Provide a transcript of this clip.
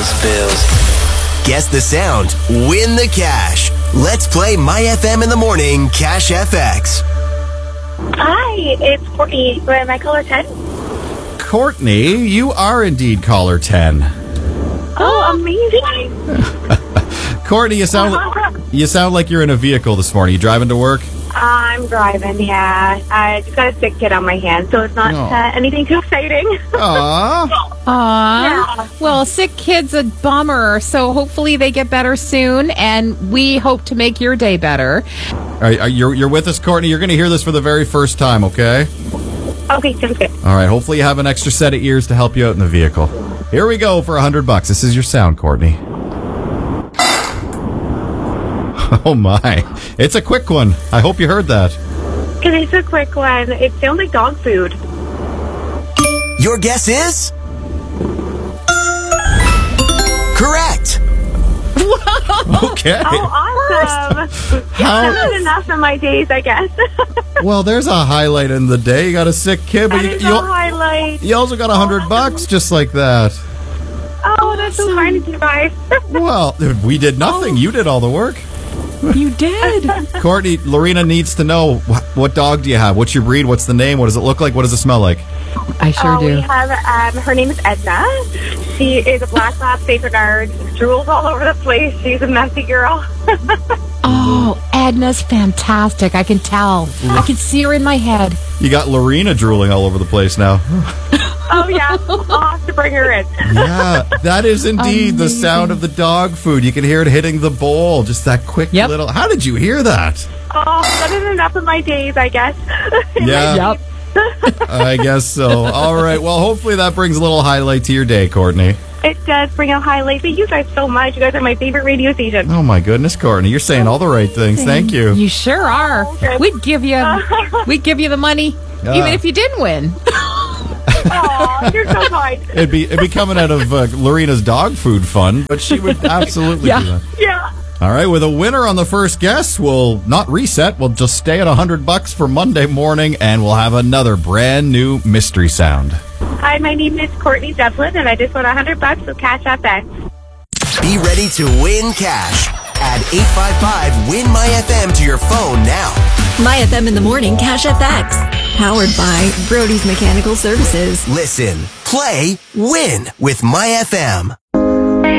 those bills. Guess the sound, win the cash. Let's play My FM in the Morning Cash FX. Hi, it's Courtney. Am I caller 10? Courtney, you are indeed caller 10. Oh, amazing. Courtney, you sound like you're in a vehicle this morning. You driving to work? I'm driving, yeah. I just got a sick kid on my hand, so it's not anything too exciting. Aww. Yeah. Well, a sick kid's a bummer, so hopefully they get better soon, and we hope to make your day better. You're with us, Courtney. You're going to hear this for the very first time, okay? Okay, sounds good. All right, hopefully you have an extra set of ears to help you out in the vehicle. Here we go for $100. This is your sound, Courtney. Oh, my. It's a quick one. I hope you heard that. It is a quick one. It sounds like dog food. Your guess is? Correct. Okay. Oh, awesome. That's enough in my days, I guess. Well, there's a highlight in the day. You got a sick kid, but That is a highlight. you also got $100 just like that. Oh, that's so kind of you guys. Well, we did nothing. You did all the work. You did. Courtney, Lorena needs to know, what dog do you have? What's your breed? What's the name? What does it look like? What does it smell like? I sure do. We have, her name is Edna. She is a black lab St. Bernard. Drools all over the place. She's a messy girl. Oh, Edna's fantastic. I can tell. I can see her in my head. You got Lorena drooling all over the place now. Oh, yeah. I'll have to bring her in. Yeah, that is indeed the sound of the dog food. You can hear it hitting the bowl. Just that quick little... How did you hear that? Oh, that is enough of my days, I guess. Yeah. Yep. I guess so. All right. Well, hopefully that brings a little highlight to your day, Courtney. It does bring a highlight. Thank you guys so much. You guys are my favorite radio station. Oh, my goodness, Courtney. You're saying all the right things. Thank you. You sure are. Okay. We'd give you the money even if you didn't win. Oh, you're so kind. It'd be coming out of Lorena's dog food fund, but she would absolutely do that. Yeah. All right, with a winner on the first guess, we'll not reset. We'll just stay at $100 for Monday morning, and we'll have another brand new mystery sound. Hi, my name is Courtney Devlin, and I just won $100 with Cash FX. Be ready to win cash. Add 855-WIN-MY-FM to your phone now. My FM in the Morning Cash FX. Powered by Brody's Mechanical Services. Listen, play, win with My FM.